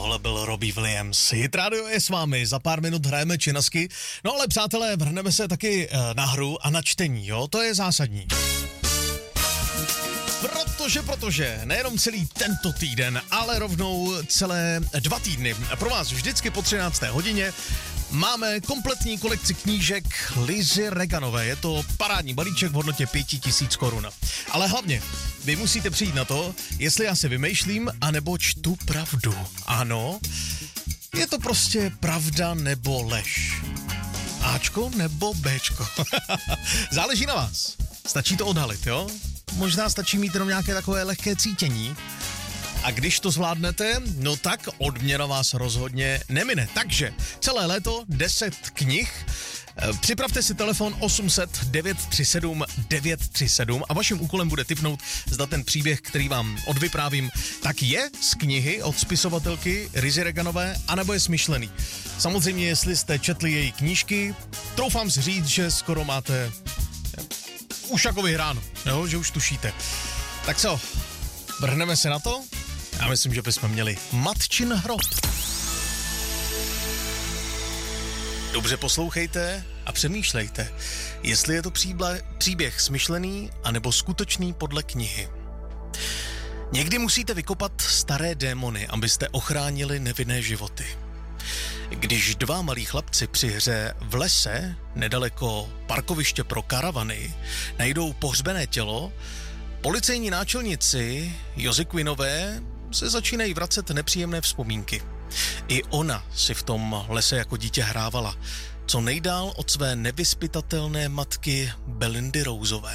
Tohle byl Robbie Williams. Hit Radio je s vámi, za pár minut hrajeme činasky. No ale přátelé, vrhneme se taky na hru a na čtení, jo, to je zásadní. Protože nejenom celý tento týden, ale rovnou celé 2 týdny. Pro vás vždycky po 13. hodině máme kompletní kolekci knížek Lizy Reganové. Je to parádní balíček v hodnotě 5000 korun. Ale hlavně, vy musíte přijít na to, jestli já si vymýšlím, anebo čtu pravdu. Ano, je to prostě pravda nebo lež. Ačko nebo Bčko. Záleží na vás. Stačí to odhalit, jo? Možná stačí mít jenom nějaké takové lehké cítění. A když to zvládnete, no tak odměna vás rozhodně nemine. Takže celé léto 10 knih. Připravte si telefon 800 937 937 a vaším úkolem bude tipnout, zda ten příběh, který vám odvyprávím, tak je z knihy od spisovatelky Lizy Reganové, anebo je smyšlený. Samozřejmě, jestli jste četli její knížky, troufám si říct, že skoro máte už jako vyhráno, jo, že už tušíte. Tak co, vrhneme se na to? Já myslím, že bychom měli matčin hrob. Dobře poslouchejte a přemýšlejte, jestli je to příběh smyšlený anebo skutečný podle knihy. Někdy musíte vykopat staré démony, abyste ochránili nevinné životy. Když 2 malí chlapci při hře v lese, nedaleko parkoviště pro karavany, najdou pohřbené tělo, policejní náčelnici Jozy Quinnové se začínají vracet nepříjemné vzpomínky. I ona si v tom lese jako dítě hrávala, co nejdál od své nevyzpytatelné matky Belindy Roseové.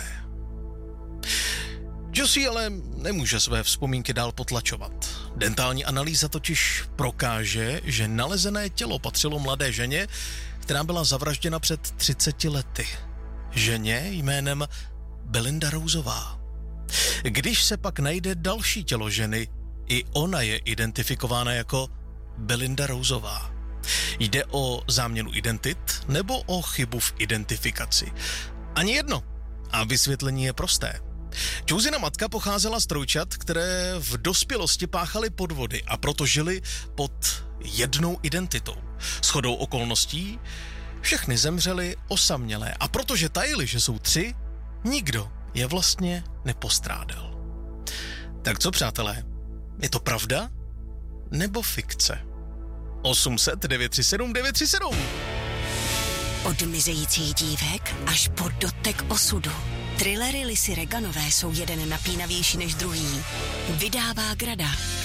Josie ale nemůže své vzpomínky dál potlačovat. Dentální analýza totiž prokáže, že nalezené tělo patřilo mladé ženě, která byla zavražděna před 30 lety. Ženě jménem Belinda Roseová. Když se pak najde další tělo ženy, i ona je identifikována jako Belinda Roseová. Jde o záměnu identit nebo o chybu v identifikaci? Ani jedno. A vysvětlení je prosté. Josina matka pocházela z trojčat, které v dospělosti páchaly podvody a proto žili pod jednou identitou. Shodou okolností všechny zemřely osamělé a protože tajili, že jsou 3, nikdo je vlastně nepostrádal. Tak co, přátelé? Je to pravda nebo fikce? 800 937 937. Od mizejících dívek až po dotek osudu. Thrillery Lizy Reganové jsou jeden napínavější než druhý. Vydává Grada.